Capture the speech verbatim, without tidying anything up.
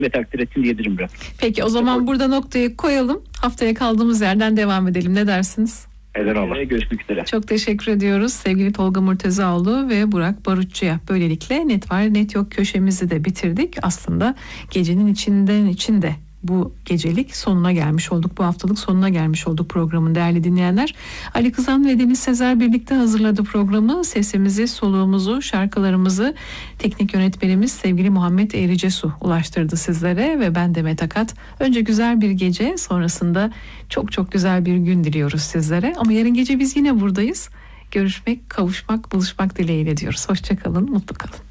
ve takdir etsin diyebilirim biraz. Peki o zaman burada noktayı koyalım. Haftaya kaldığımız yerden devam edelim. Ne dersiniz? Neden olmaz. Görüşmek üzere. Çok teşekkür ediyoruz sevgili Tolga Murtezaoğlu ve Burak Barutçu'ya. Böylelikle net var net yok köşemizi de bitirdik. Aslında gecenin içinden içinde bu gecelik sonuna gelmiş olduk. Bu haftalık sonuna gelmiş olduk programın değerli dinleyenler. Ali Kızan ve Deniz Sezer birlikte hazırladı programı. Sesimizi, soluğumuzu, şarkılarımızı teknik yönetmenimiz sevgili Muhammed Eğricesu ulaştırdı sizlere ve ben Demet Akat. Önce güzel bir gece, sonrasında çok çok güzel bir gün diliyoruz sizlere. Ama yarın gece biz yine buradayız. Görüşmek, kavuşmak, buluşmak dileğiyle diyoruz. Hoşça kalın, mutlu kalın.